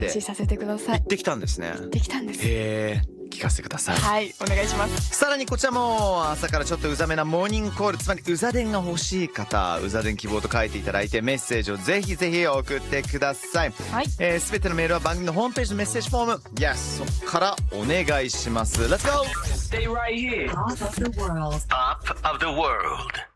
て実施させてください。 行ってきたんですね。 できたんです。 へー、聞かせてください。 はい、お願いします。 さらにこちらも朝からちょっとうざめなモーニングコール、つまりうざ電が欲しい方、うざ電希望と書いていただいてメッセージをぜひぜひ送ってください。 はい、 すべてのメールは番組のホームページのメッセージフォーム、Yes、そこからお願いします。Let's go! Stay right here. Top of the world. Top of the world.